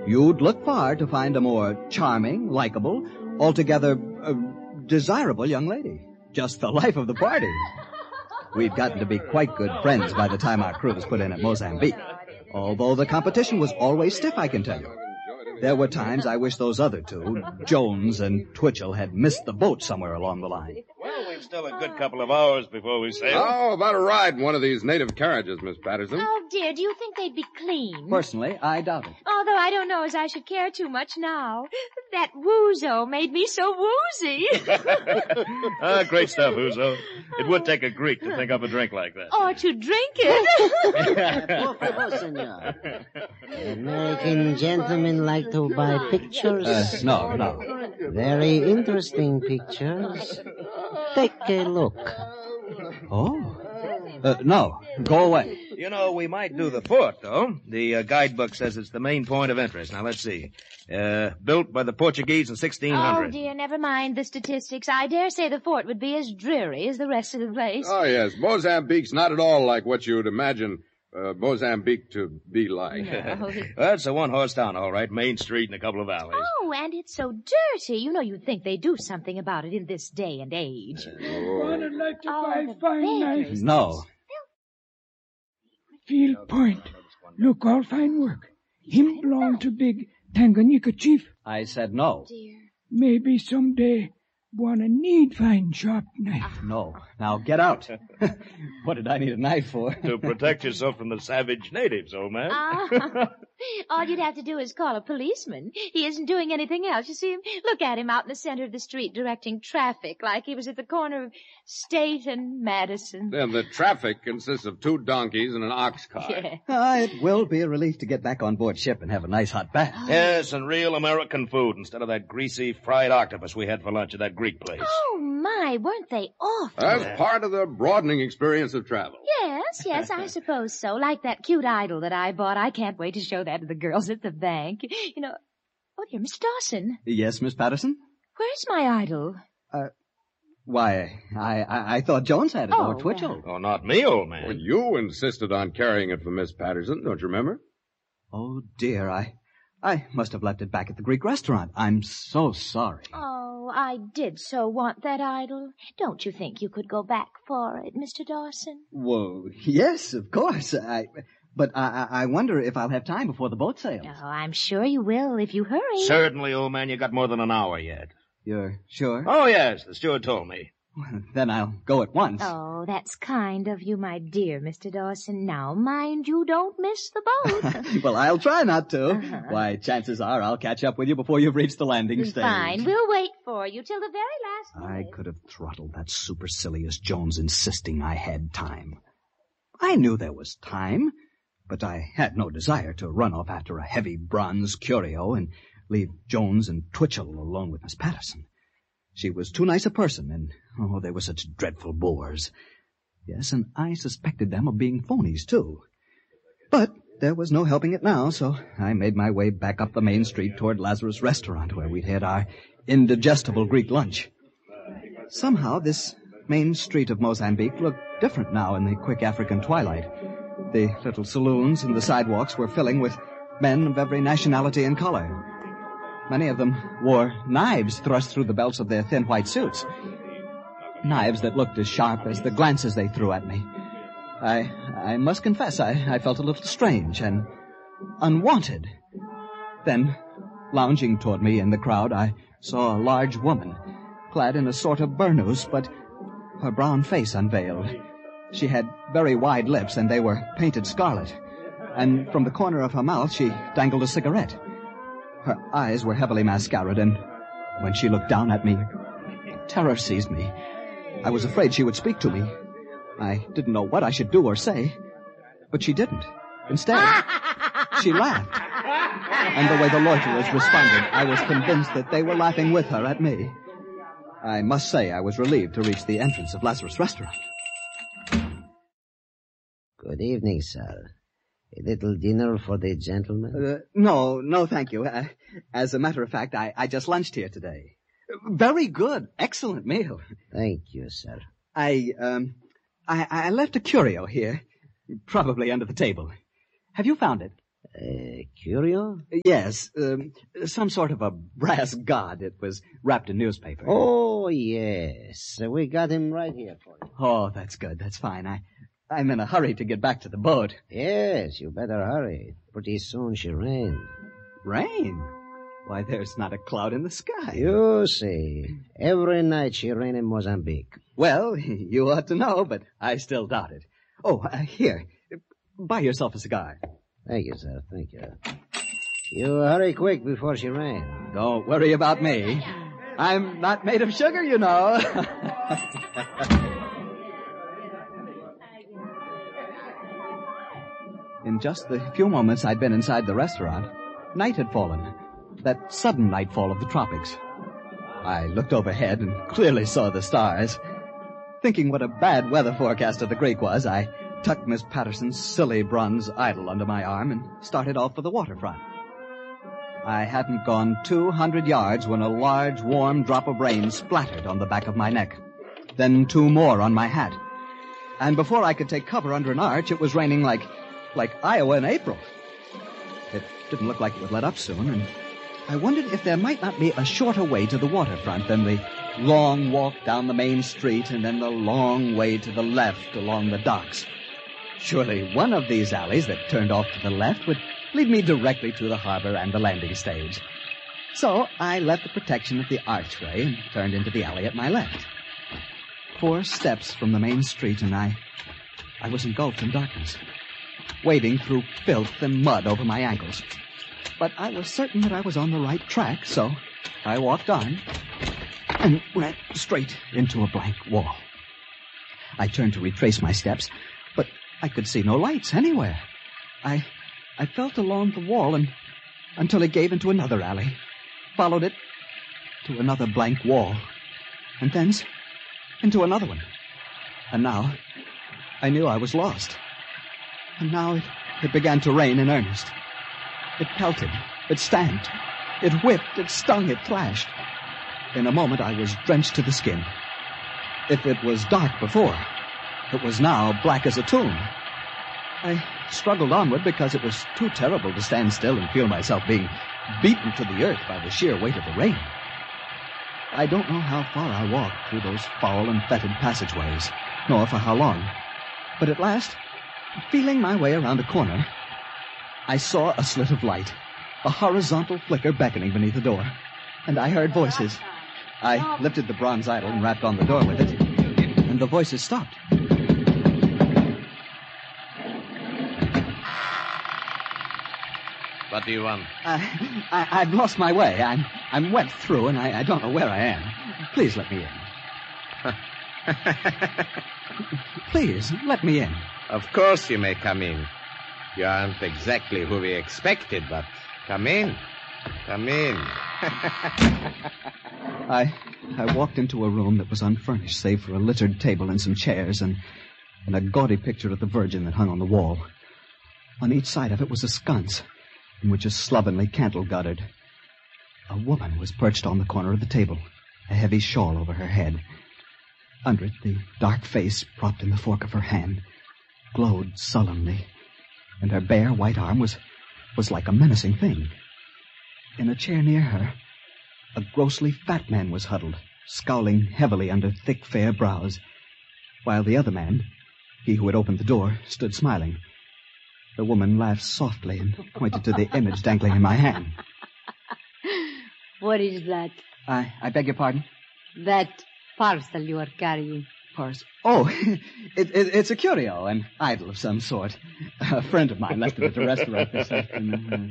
You'd look far to find a more charming, likable, altogether desirable young lady. Just the life of the party. We'd gotten to be quite good friends by the time our cruise put in at Mozambique. Although the competition was always stiff, I can tell you. There were times I wish those other two, Jones and Twitchell, had missed the boat somewhere along the line. Well, we've still a good couple of hours before we sail. How about a ride in one of these native carriages, Miss Patterson? Oh, dear, do you think they'd be clean? Personally, I doubt it. Although I don't know as I should care too much now. That Wuzo made me so woozy. Great stuff, Uzo. It would take a Greek to think up a drink like that. Or to drink it. Por favor, senor. American gentlemen like to buy pictures. No. Very interesting pictures. Take a look. Oh? No. Go away. You know, we might do the fort, though. The guidebook says it's the main point of interest. Now, let's see. Built by the Portuguese in 1600. Oh, dear, never mind the statistics. I dare say the fort would be as dreary as the rest of the place. Oh, yes. Mozambique's not at all like what you'd imagine Mozambique to be like. No. Well, it's a one-horse town, all right. Main street and a couple of alleys. Oh, and it's so dirty. You know, you'd think they'd do something about it in this day and age. I'd like to buy the fine beggars. knives. No. Field Point. Look, all fine work. Him belong to big Tanganyika chief. I said no. Dear. Maybe someday wanna need fine sharp knife. No. Now get out. What did I need a knife for? To protect yourself from the savage natives, old man. All you'd have to do is call a policeman. He isn't doing anything else. You see him? Look at him out in the center of the street directing traffic like he was at the corner of State and Madison. Then the traffic consists of 2 donkeys and an ox cart. Yeah. It will be a relief to get back on board ship and have a nice hot bath. Yes, and real American food instead of that greasy fried octopus we had for lunch at that Greek place. Oh, my, weren't they awful? That's part of the broadening experience of travel. Yes, I suppose so. Like that cute idol that I bought. I can't wait to show that to the girls at the bank. You know, oh, dear, Mr. Dawson. Yes, Miss Patterson? Where's my idol? Why, I thought Jones had it, or Twitchell. Oh, not me, old man. Well, you insisted on carrying it for Miss Patterson, don't you remember? Oh, dear, I must have left it back at the Greek restaurant. I'm so sorry. Oh, I did so want that idol. Don't you think you could go back for it, Mr. Dawson? Whoa, yes, of course. But I wonder if I'll have time before the boat sails. Oh, I'm sure you will if you hurry. Certainly, old man, you got more than an hour yet. You're sure? Oh, yes, the steward told me. Then I'll go at once. Oh, that's kind of you, my dear Mr. Dawson. Now, mind you don't miss the boat. Well, I'll try not to. Why, chances are I'll catch up with you before you've reached the landing stage. Fine, we'll wait for you till the very last minute. I could have throttled that supercilious Jones insisting I had time. I knew there was time, but I had no desire to run off after a heavy bronze curio and leave Jones and Twitchell alone with Miss Patterson. She was too nice a person, and, they were such dreadful bores. Yes, and I suspected them of being phonies, too. But there was no helping it now, so I made my way back up the main street toward Lazarus Restaurant, where we'd had our indigestible Greek lunch. Somehow, this main street of Mozambique looked different now in the quick African twilight. The little saloons and the sidewalks were filling with men of every nationality and color. Many of them wore knives thrust through the belts of their thin white suits. Knives that looked as sharp as the glances they threw at me. I must confess, I felt a little strange and unwanted. Then, lounging toward me in the crowd, I saw a large woman, clad in a sort of burnous, but her brown face unveiled. She had very wide lips, and they were painted scarlet. And from the corner of her mouth, she dangled a cigarette. Her eyes were heavily mascaraed, and when she looked down at me, terror seized me. I was afraid she would speak to me. I didn't know what I should do or say, but she didn't. Instead, she laughed. And the way the loiterers responded, I was convinced that they were laughing with her at me. I must say I was relieved to reach the entrance of Lazarus Restaurant. Good evening, sir. A little dinner for the gentlemen? No, thank you. As a matter of fact, I just lunched here today. Very good. Excellent meal. Thank you, sir. I left a curio here, probably under the table. Have you found it? Curio? Yes, some sort of a brass god. It was wrapped in newspaper. Oh, yes. We got him right here for you. Oh, that's good. That's fine. I'm in a hurry to get back to the boat. Yes, you better hurry. Pretty soon she rains. Rain? Why, there's not a cloud in the sky. You see, every night she rain in Mozambique. Well, you ought to know, but I still doubt it. Oh, here. Buy yourself a cigar. Thank you, sir. Thank you. You hurry quick before she rains. Don't worry about me. I'm not made of sugar, you know. In just the few moments I'd been inside the restaurant, night had fallen. That sudden nightfall of the tropics. I looked overhead and clearly saw the stars. Thinking what a bad weather forecaster the Greek was, I tucked Miss Patterson's silly bronze idol under my arm and started off for the waterfront. I hadn't gone 200 yards when a large, warm drop of rain splattered on the back of my neck. Then 2 more on my hat. And before I could take cover under an arch, it was raining like Iowa in April. It didn't look like it would let up soon, and I wondered if there might not be a shorter way to the waterfront than the long walk down the main street and then the long way to the left along the docks. Surely one of these alleys that turned off to the left would lead me directly to the harbor and the landing stage. So I left the protection of the archway and turned into the alley at my left. 4 steps from the main street and I was engulfed in darkness, wading through filth and mud over my ankles. But I was certain that I was on the right track, so I walked on and ran straight into a blank wall. I turned to retrace my steps, but I could see no lights anywhere. I felt along the wall until it gave into another alley, followed it to another blank wall, and thence into another one. And now I knew I was lost. And now it began to rain in earnest. It pelted, it stamped, it whipped, it stung, it thrashed. In a moment I was drenched to the skin. If it was dark before, it was now black as a tomb. I struggled onward because it was too terrible to stand still and feel myself being beaten to the earth by the sheer weight of the rain. I don't know how far I walked through those foul and fetid passageways, nor for how long. But at last, feeling my way around a corner, I saw a slit of light, a horizontal flicker beckoning beneath the door, and I heard voices. I lifted the bronze idol and rapped on the door with it, and the voices stopped. What do you want? I've lost my way. I'm wet through, and I don't know where I am. Please let me in. Please, let me in. Of course you may come in. You aren't exactly who we expected, but come in. Come in. I walked into a room that was unfurnished, save for a littered table and some chairs and a gaudy picture of the Virgin that hung on the wall. On each side of it was a sconce, in which a slovenly candle guttered. A woman was perched on the corner of the table, a heavy shawl over her head. Under it, the dark face, propped in the fork of her hand, glowed sullenly, and her bare white arm was like a menacing thing. In a chair near her, a grossly fat man was huddled, scowling heavily under thick, fair brows, while the other man, he who had opened the door, stood smiling. The woman laughed softly and pointed to the image dangling in my hand. What is that? I beg your pardon? That parcel you are carrying. Oh, it's a curio, an idol of some sort. A friend of mine left it at the restaurant this afternoon.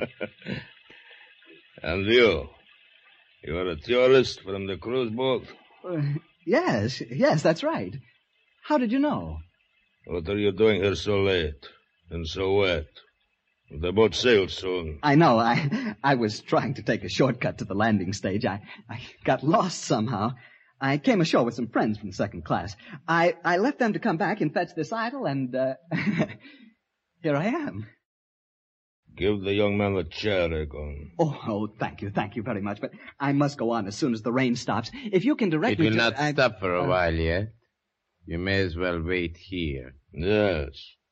And you? You are a tourist from the cruise boat? Yes, that's right. How did you know? What are you doing here so late and so wet? The boat sails soon. I know. I was trying to take a shortcut to the landing stage. I got lost somehow. I came ashore with some friends from the second class. I left them to come back and fetch this idol, and here I am. Give the young man a chair, Egon. Oh, thank you very much. But I must go on as soon as the rain stops. If you can direct me to... It will not stop for a while yet. You may as well wait here. Yes.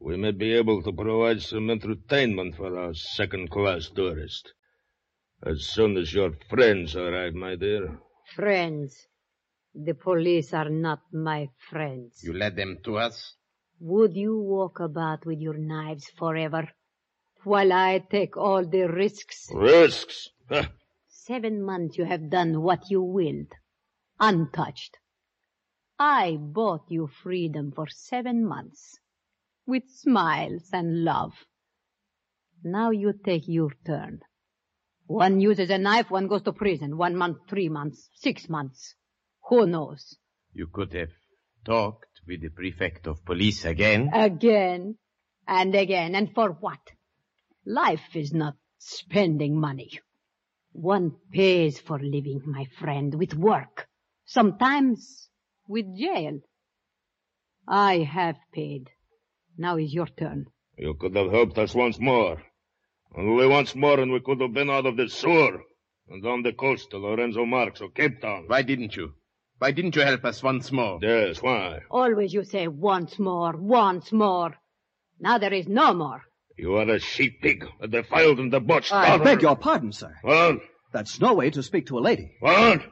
we may be able to provide some entertainment for our second-class tourist. As soon as your friends arrive, my dear. Friends. The police are not my friends. You led them to us? Would you walk about with your knives forever, while I take all the risks? Risks? Huh. 7 months you have done what you willed, untouched. I bought you freedom for 7 months, with smiles and love. Now you take your turn. One uses a knife, one goes to prison. 1 month, 3 months, 6 months. Who knows? You could have talked with the prefect of police again. Again and again. And for what? Life is not spending money. One pays for living, my friend, with work. Sometimes with jail. I have paid. Now is your turn. You could have helped us once more. Only once more and we could have been out of this sewer and on the coast to Lorenzo Marx or Cape Town. Why didn't you? Why didn't you help us once more? Yes, why? Always you say once more, once more. Now there is no more. You are a sheep-pig, a defiled and debauched I daughter. beg your pardon, sir. What? That's no way to speak to a lady. What?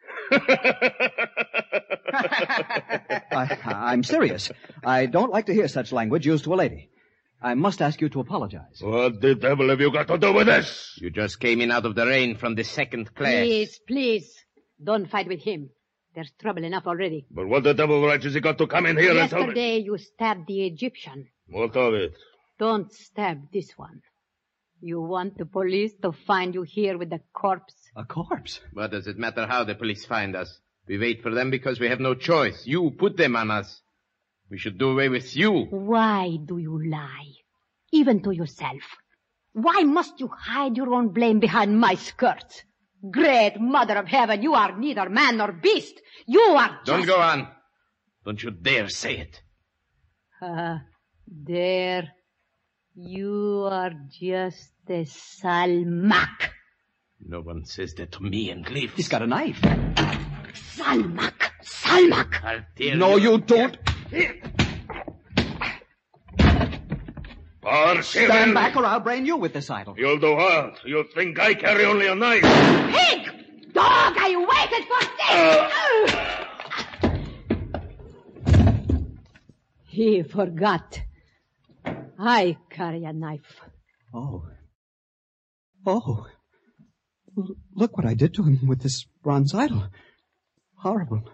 I'm serious. I don't like to hear such language used to a lady. I must ask you to apologize. What the devil have you got to do with this? You just came in out of the rain from the second class. Please, please, don't fight with him. There's trouble enough already. But what the devil right has he got to come in here and tell me? Yesterday you stabbed the Egyptian. What of it? Don't stab this one. You want the police to find you here with a corpse? A corpse? What does it matter how the police find us? We wait for them because we have no choice. You put them on us. We should do away with you. Why do you lie? Even to yourself. Why must you hide your own blame behind my skirts? Great Mother of Heaven, you are neither man nor beast. You are just... Don't go on. Don't you dare say it. Dare. You are just a Salmak. No one says that to me and Cliff. He's got a knife. Salmak. Salmak. I'll tell No, you don't. Stand back or I'll brain you with this idol. You'll do what? You think I carry only a knife? Pig! Dog, I waited for this! He forgot. I carry a knife. Oh. Look what I did to him with this bronze idol. Horrible.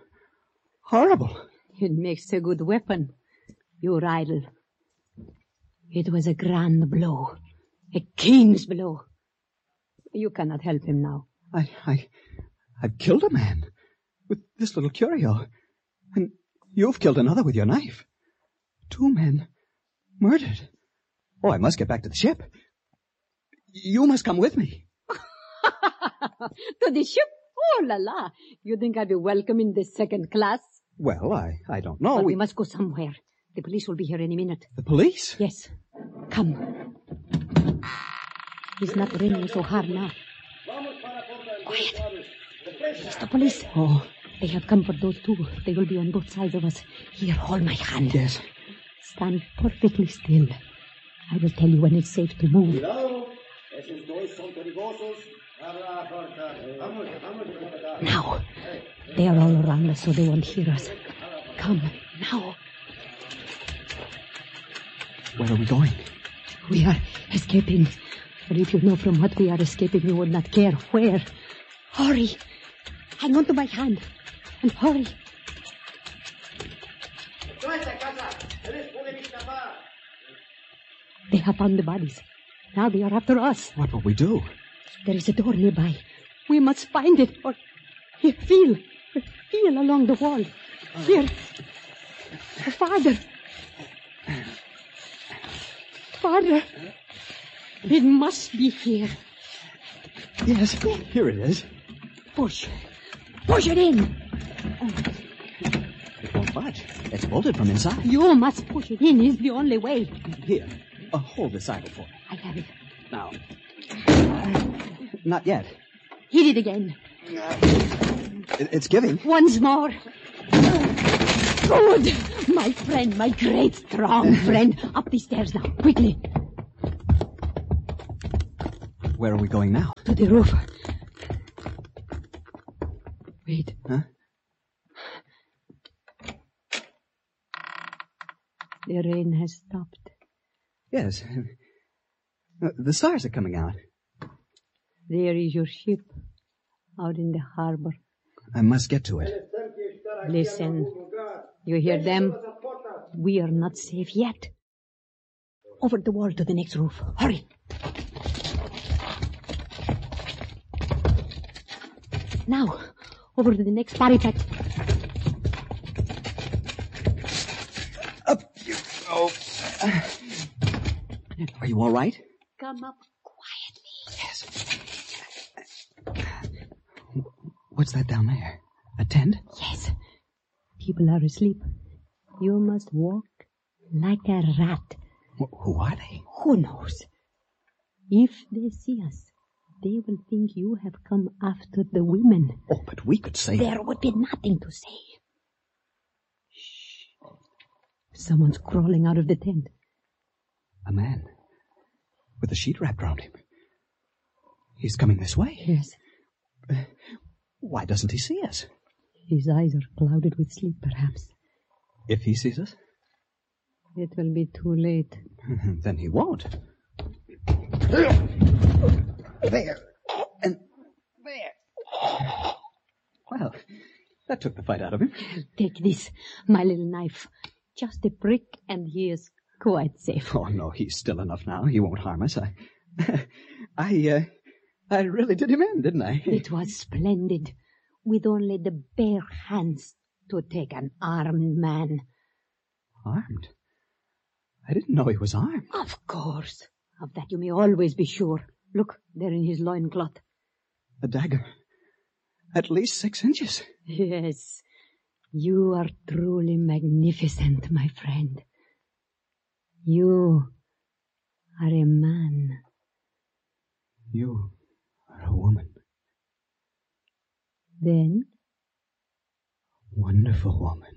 It makes a good weapon, your idol. It was a grand blow. A king's blow. You cannot help him now. I've killed a man with this little curio. And you've killed another with your knife. 2 men murdered. Oh, I must get back to the ship. You must come with me. To the ship? Oh, la la. You think I'd be welcome in the second class? Well, I don't know. But we must go somewhere. The police will be here any minute. The police? Yes. Come. It's not raining so hard now. Quiet. It's the police. Oh. They have come for those 2. They will be on both sides of us. Here, hold my hand. Yes. Stand perfectly still. I will tell you when it's safe to move. Now. They are all around us so they won't hear us. Come, now. Where are we going? We are escaping. But if you know from what we are escaping, you would not care where. Hurry. Hang on to my hand. And hurry. They have found the bodies. Now they are after us. What will we do? There is a door nearby. We must find it. Or here, feel along the wall. Here. Father. It must be here. Yes, here it is. Push it in. It won't budge. It's bolted from inside. You must push it in. It's the only way. Here, hold this idol for me. I have it. Now. Not yet. Hit it again. It's giving. Once more. Good. My friend, my great strong friend. Up the stairs now, quickly. Where are we going now? To the roof. Wait. Huh? The rain has stopped. Yes. The stars are coming out. There is your ship out in the harbor. I must get to it. Listen. You hear them? We are not safe yet. Over the wall to the next roof. Hurry. Now, over to the next parapet. Up you go. Are you all right? Come up quietly. Yes. What's that down there? A tent? Yes. People are asleep. You must walk like a rat. Who are they? Who knows? If they see us, they will think you have come after the women. Oh, but we could say... There would be nothing to say. Shh. Someone's crawling out of the tent. A man. With a sheet wrapped around him. He's coming this way. Yes. Why doesn't he see us? His eyes are clouded with sleep, perhaps. If he sees us? It will be too late. Then he won't. There. And there. Well, that took the fight out of him. Take this, my little knife. Just a prick and he is quite safe. Oh, no, he's still enough now. He won't harm us. I really did him in, didn't I? It was splendid. With only the bare hands to take an armed man. Armed? I didn't know he was armed. Of course. Of that you may always be sure. Look, there in his loincloth. A dagger. At least 6 inches. Yes. You are truly magnificent, my friend. You are a man. You are a woman. Then? Wonderful woman.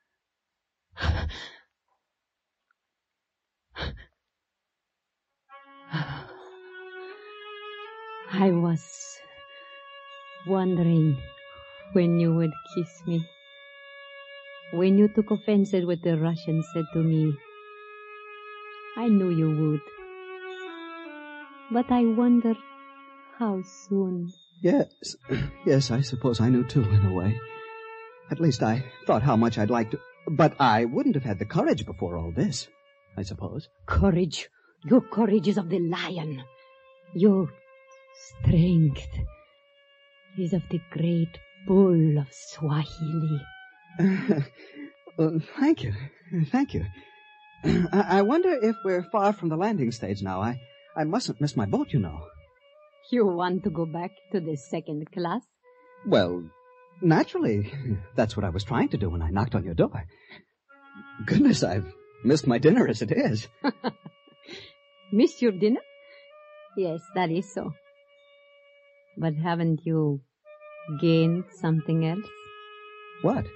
I was wondering when you would kiss me. When you took offense at what the Russian said to me, I knew you would. But I wondered how soon. Yes, I suppose I knew too, in a way. At least I thought how much I'd like to... But I wouldn't have had the courage before all this, I suppose. Courage. Your courage is of the lion. Your strength is of the great bull of Swahili. Well, thank you. Thank you. I wonder if we're far from the landing stage now. I mustn't miss my boat, you know. You want to go back to the second class? Well, naturally. That's what I was trying to do when I knocked on your door. Goodness, I've missed my dinner as it is. Missed your dinner? Yes, that is so. But haven't you gained something else? What?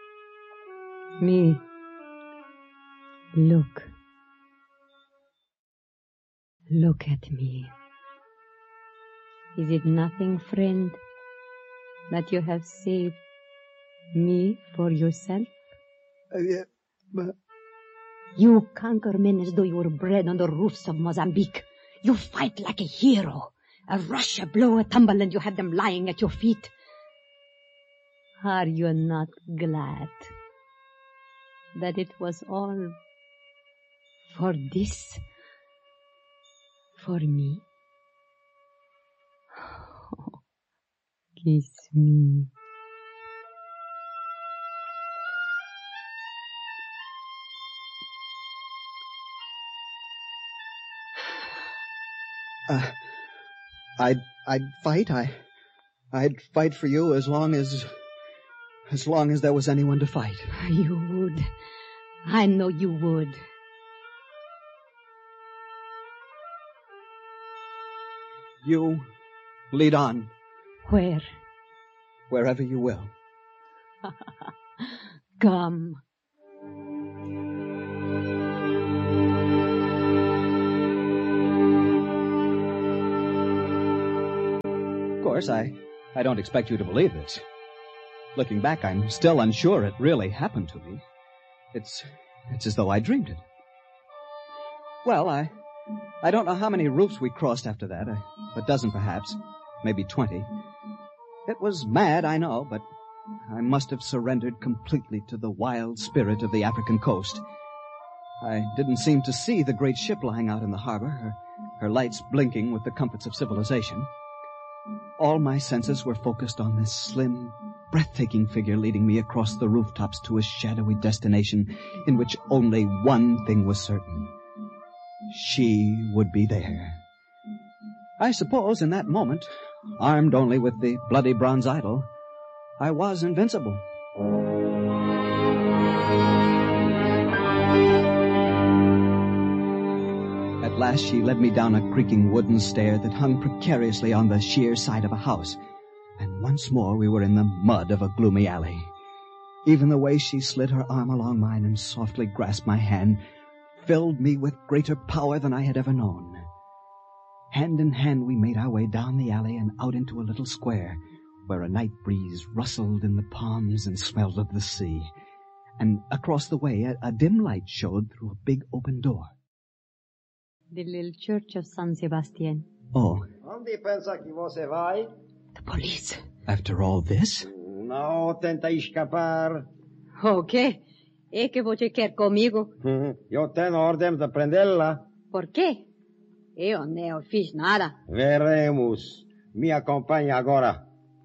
Me. Look. Look at me. Is it nothing, friend, that you have saved me for yourself? But... You conquer men as though you were bred on the roofs of Mozambique. You fight like a hero. A rush, a blow, a tumble, and you have them lying at your feet. Are you not glad that it was all for this? For me? Oh, kiss me. I'd fight. I'd fight for you as long as there was anyone to fight. You would. I know you would. You lead on. Where? Wherever you will. Come. course, I don't expect you to believe this. Looking back, I'm still unsure it really happened to me. It's as though I dreamed it. Well, I don't know how many roofs we crossed after that. A dozen, perhaps. Maybe 20. It was mad, I know, but I must have surrendered completely to the wild spirit of the African coast. I didn't seem to see the great ship lying out in the harbor, her lights blinking with the comforts of civilization. All my senses were focused on this slim, breathtaking figure leading me across the rooftops to a shadowy destination in which only one thing was certain. She would be there. I suppose in that moment, armed only with the bloody bronze idol, I was invincible. At last she led me down a creaking wooden stair that hung precariously on the sheer side of a house, and once more we were in the mud of a gloomy alley. Even the way she slid her arm along mine and softly grasped my hand filled me with greater power than I had ever known. Hand in hand we made our way down the alley and out into a little square where a night breeze rustled in the palms and smelled of the sea. And across the way a dim light showed through a big open door. The little church of San Sebastian. Oh. Onde pensa que você vai? The police. After all this? Não tenta escapar. O quê? É que você quer comigo? Eu tenho ordem de prendê-la. Por quê? Eu não fiz nada. Veremos. Me acompanhe agora.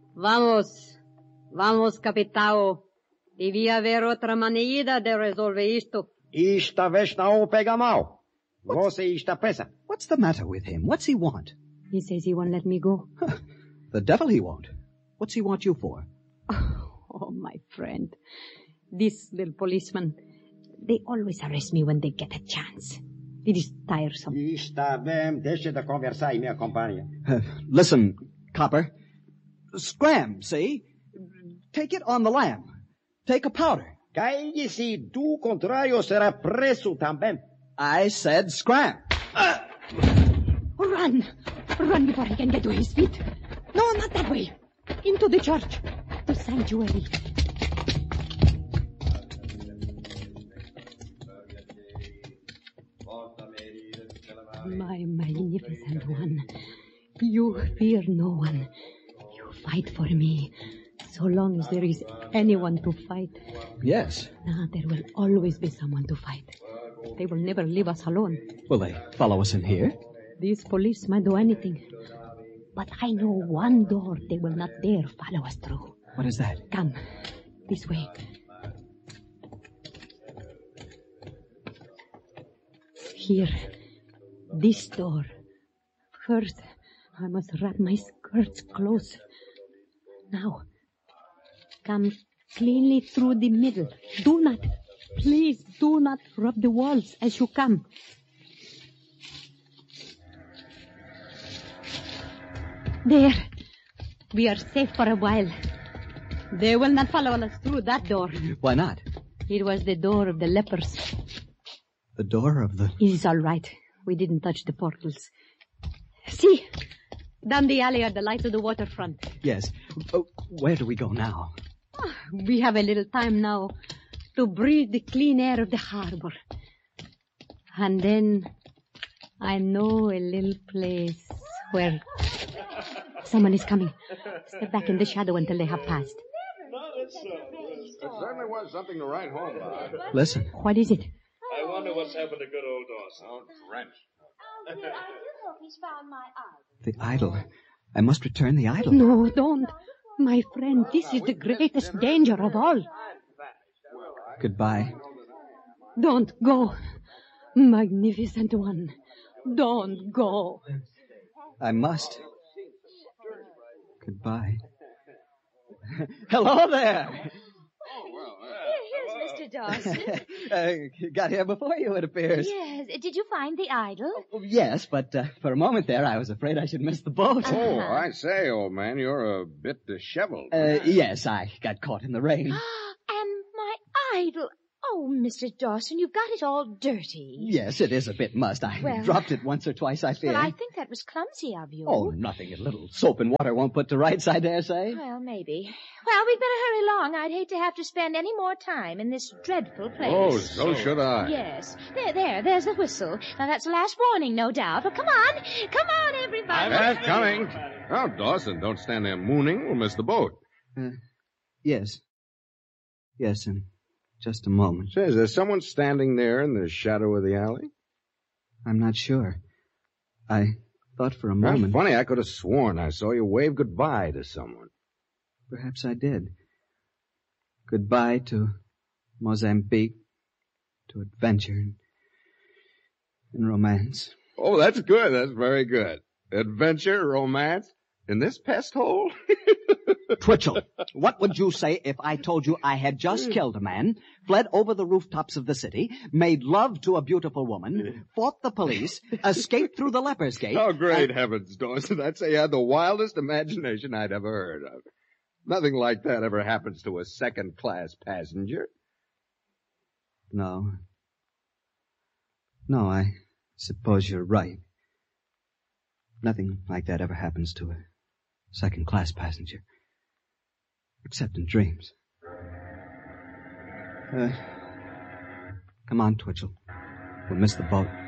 Vamos, capitão. Devia haver outra maneira de resolver isto. Esta vez não pega mal. Você está presa. What's the matter with him? What's he want? He says he won't let me go. The devil he won't. What's he want you for? Oh, my friend. This little policeman, they always arrest me when they get a chance. It is tiresome. Está bem, deixe de conversar e me acompanhe. Listen, copper. Scram, see? Take it on the lam. Take a powder. Calle-se, do contrário será preso também. I said scram. Run! Run before he can get to his feet. No, not that way. Into the church. The sanctuary. My magnificent one. You fear no one. You fight for me. So long as there is anyone to fight. Yes. Now there will always be someone to fight. They will never leave us alone. Will they follow us in here? These police might do anything. But I know one door they will not dare follow us through. What is that? Come. This way. Here. This door. First, I must wrap my skirts close. Now, come cleanly through the middle. Please do not rub the walls as you come. There. We are safe for a while. They will not follow us through that door. Why not? It was the door of the lepers. The door of the... It is all right. We didn't touch the portals. See, down the alley are the lights of the waterfront. Yes. Oh, where do we go now? We have a little time now to breathe the clean air of the harbor. And then I know a little place where someone is coming. Step back in the shadow until they have passed. It certainly was something to write home about. Listen. What is it? I wonder what's happened to good old Dawson. Oh, drenched. Oh, dear, I do hope he's found my idol. The idol. I must return the idol. No, don't. My friend, this is the greatest danger of all. Goodbye. Don't go. Magnificent one. Don't go. I must. Goodbye. Hello there. Here's Mr. Dawson. Got here before you, it appears. Yes. Did you find the idol? Yes, but for a moment there, I was afraid I should miss the boat. Oh, I say, old man, you're a bit disheveled. Yes, I got caught in the rain. And my idol. Oh, Mr. Dawson, you've got it all dirty. Yes, it is a bit mussed. I Well- dropped it once or twice, I fear. Well, I think that was clumsy of you. Oh, nothing. A little soap and water won't put to rights, I dare say. Well, maybe. Well, we'd better hurry along. I'd hate to have to spend any more time in this dreadful place. Oh, so should I. Yes. There's the whistle. Now, that's the last warning, no doubt. Well, come on, everybody. Yes, coming. Oh, Dawson, don't stand there mooning. We'll miss the boat. Yes. Yes, in just a moment. Say, is there someone standing there in the shadow of the alley? I'm not sure. I thought for a That's moment. funny. I could have sworn I saw you wave goodbye to someone. Perhaps I did. Goodbye to Mozambique, to adventure and romance. Oh, that's good. That's very good. Adventure, romance, in this pest hole? Twitchell, what would you say if I told you I had just killed a man, fled over the rooftops of the city, made love to a beautiful woman, fought the police, escaped through the leper's gate? Oh, great heavens, Dawson. I'd say you had the wildest imagination I'd ever heard of. Nothing like that ever happens to a second-class passenger. No, I suppose you're right. Nothing like that ever happens to a second-class passenger. Except in dreams. Come on, Twitchell. We'll miss the boat.